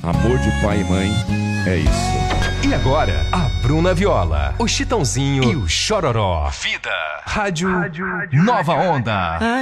Amor de pai e mãe é isso. E agora, a Bruna Viola, o Chitãozinho e o Chororó. Vida. Rádio Nova Onda.